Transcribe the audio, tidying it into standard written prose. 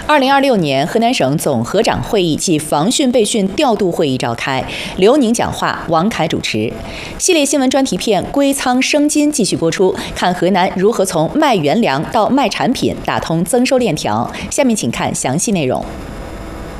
2026年河南省总河长会议暨防汛备汛调度会议召开，刘宁讲话，王凯主持。系列新闻专题片《归仓生金》继续播出，看河南如何从卖原粮到卖产品，打通增收链条。下面请看详细内容。